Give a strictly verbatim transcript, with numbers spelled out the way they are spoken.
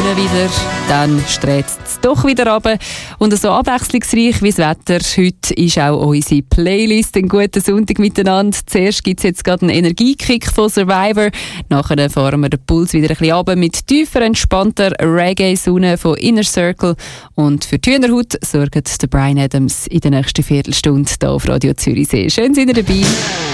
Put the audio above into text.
Sonne wieder, dann strahlt es doch wieder runter. Und so abwechslungsreich wie das Wetter heute ist auch unsere Playlist. Einen guten Sonntag miteinander. Zuerst gibt es jetzt gerade einen Energiekick von Survivor. Nachher fahren wir den Puls wieder ein bisschen runter mit tiefer, entspannter Reggae-Sonne von Inner Circle. Und für die Hühnerhaut sorgt der Bryan Adams in der nächsten Viertelstunde hier auf Radio Zürichsee. Schön, sind ihr dabei.